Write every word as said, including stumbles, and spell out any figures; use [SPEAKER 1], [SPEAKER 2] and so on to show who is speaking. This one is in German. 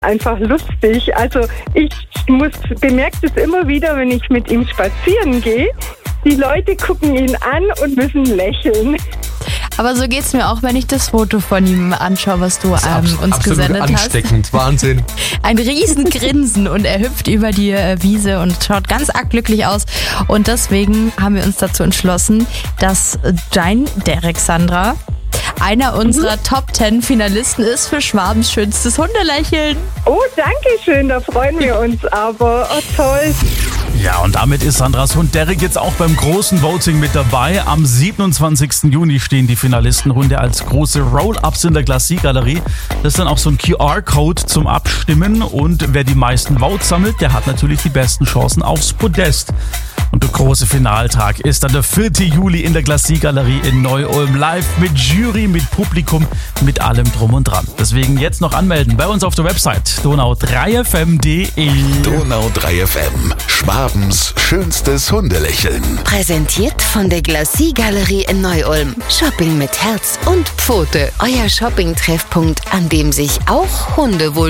[SPEAKER 1] einfach lustig. Also ich muss bemerke es immer wieder, wenn ich mit ihm spazieren gehe. Die Leute gucken ihn an und müssen lächeln.
[SPEAKER 2] Aber so geht's mir auch, wenn ich das Foto von ihm anschaue, was du ähm, uns gesendet hast.
[SPEAKER 3] Ansteckend, Wahnsinn.
[SPEAKER 2] Ein riesen Grinsen und er hüpft über die äh, Wiese und schaut ganz arg glücklich aus. Und deswegen haben wir uns dazu entschlossen, dass dein Derek, Sandra, einer unserer mhm. Top zehn Finalisten ist für Schwabens schönstes Hundelächeln.
[SPEAKER 1] Oh, danke schön, da freuen wir uns aber. Oh, toll.
[SPEAKER 4] Ja, und damit ist Sandras Hund Derek jetzt auch beim großen Voting mit dabei. Am siebenundzwanzigsten Juni stehen die Finalistenrunde als große Roll-Ups in der Glacis-Galerie. Das ist dann auch so ein Q R-Code zum Abstimmen. Und wer die meisten Votes sammelt, der hat natürlich die besten Chancen aufs Podest. Und der große Finaltag ist dann der vierte Juli in der Glacis-Galerie in Neu-Ulm. Live mit Jury, mit Publikum, mit allem drum und dran. Deswegen jetzt noch anmelden bei uns auf der Website donau drei f m punkt d e.
[SPEAKER 5] Donau drei F M, Schwabens schönstes Hundelächeln.
[SPEAKER 6] Präsentiert von der Glacis-Galerie in Neu-Ulm. Shopping mit Herz und Pfote. Euer Shopping-Treffpunkt, an dem sich auch Hunde wohl